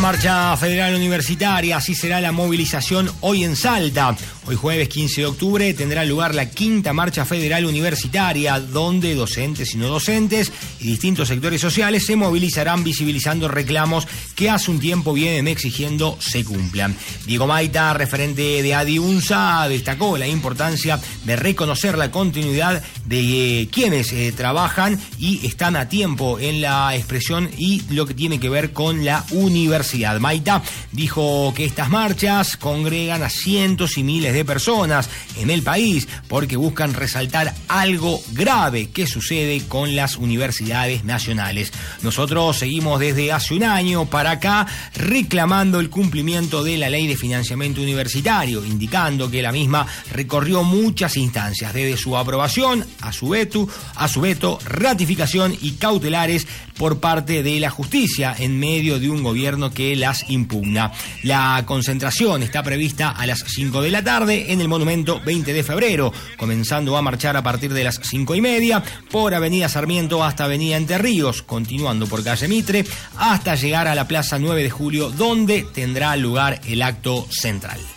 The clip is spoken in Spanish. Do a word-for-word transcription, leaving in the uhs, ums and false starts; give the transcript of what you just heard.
marcha federal universitaria, así será la movilización hoy en Salta. Hoy jueves quince de octubre tendrá lugar la quinta marcha federal universitaria, donde docentes y no docentes y distintos sectores sociales se movilizarán visibilizando reclamos que hace un tiempo vienen exigiendo se cumplan. Diego Maita, referente de ADIUNSA, destacó la importancia de reconocer la continuidad de eh, quienes eh, trabajan y están a tiempo en la expresión y lo que tiene que ver con la universidad. Maita dijo que estas marchas congregan a cientos y miles de personas en el país porque buscan resaltar algo grave que sucede con las universidades nacionales. Nosotros seguimos desde hace un año para acá reclamando el cumplimiento de la ley de financiamiento universitario, indicando que la misma recorrió muchas instancias, desde su aprobación a su veto, a su veto, ratificación y cautelares por parte de la justicia en medio de un gobierno que las impugna. La concentración está prevista a las cinco de la tarde en el monumento veinte de febrero, comenzando a marchar a partir de las cinco y media por Avenida Sarmiento hasta Avenida Entre Ríos, continuando por calle Mitre hasta llegar a la Plaza nueve de julio, donde tendrá lugar el acto central.